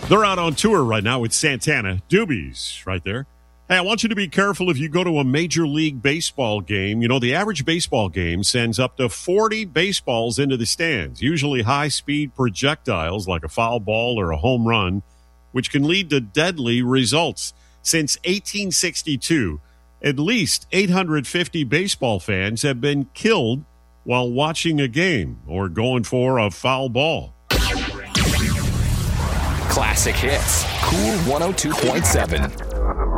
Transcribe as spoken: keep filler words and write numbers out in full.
They're out on tour right now with Santana. Doobies right there. Hey, I want you to be careful if you go to a Major League Baseball game. You know, the average baseball game sends up to forty baseballs into the stands, usually high-speed projectiles like a foul ball or a home run, which can lead to deadly results. Since eighteen sixty-two, at least eight hundred fifty baseball fans have been killed while watching a game or going for a foul ball. Classic hits. Cool one oh two point seven.